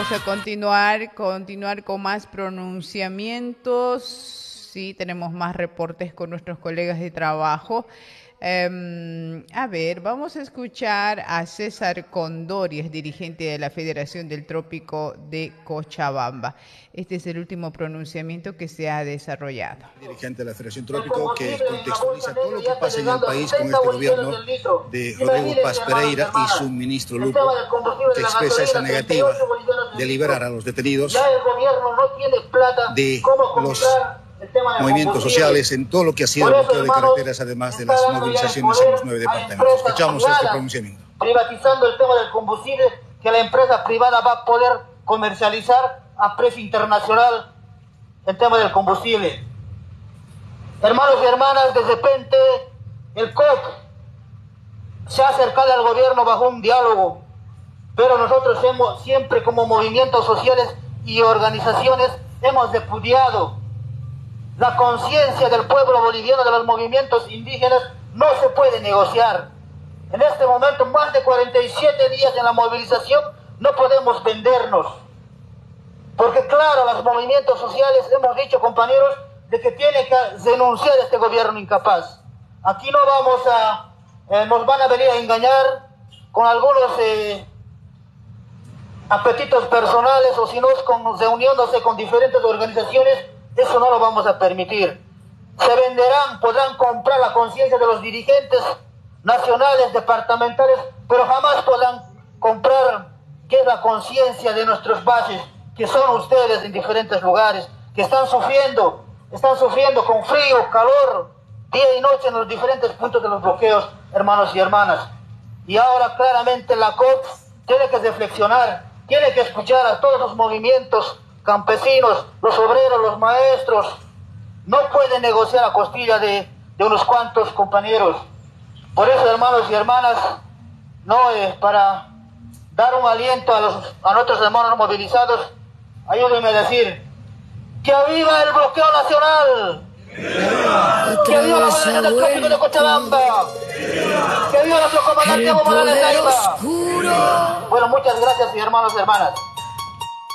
vamos a continuar con más pronunciamientos. Sí, tenemos más reportes con nuestros colegas de trabajo. A ver, vamos a escuchar a César Condori, es dirigente de la Federación del Trópico de Cochabamba. Este es el último pronunciamiento que se ha desarrollado. Dirigente de la Federación Trópico que contextualiza todo lo que pasa en el país con este gobierno de Rodrigo Paz Pereira y su ministro Lupo, que expresa esa negativa de liberar a los detenidos de los movimientos sociales en todo lo que ha sido el bloqueo de carreteras, además de las movilizaciones en los 9 departamentos. Escuchamos este pronunciamiento. Privatizando el tema del combustible, que la empresa privada va a poder comercializar a precio internacional el tema del combustible. Hermanos y hermanas, de repente el COP se ha acercado al gobierno bajo un diálogo, pero nosotros siempre como movimientos sociales y organizaciones hemos repudiado la conciencia del pueblo boliviano, de los movimientos indígenas. No se puede negociar. En este momento, más de 47 días en la movilización, no podemos vendernos. Porque claro, los movimientos sociales hemos dicho, compañeros, de que tiene que denunciar a este gobierno incapaz. Aquí no vamos a, nos van a venir a engañar con algunos apetitos personales, o si no es reuniéndose con diferentes organizaciones. Eso no lo vamos a permitir. Se venderán, podrán comprar la conciencia de los dirigentes nacionales, departamentales, pero jamás podrán comprar qué es la conciencia de nuestros bases, que son ustedes en diferentes lugares, que están sufriendo con frío, calor, día y noche en los diferentes puntos de los bloqueos, hermanos y hermanas. Y ahora claramente la COP tiene que reflexionar, tiene que escuchar a todos los movimientos campesinos, los obreros, los maestros. No pueden negociar a costilla de unos cuantos compañeros. Por eso, hermanos y hermanas, no es para dar un aliento a nuestros hermanos movilizados. Ayúdenme a decir: ¡que viva el bloqueo nacional! ¡Que viva la Federación del Trópico de Cochabamba! ¡Que viva nuestro comandante Evo Morales Leiva! Bueno, muchas gracias, hermanos y hermanas.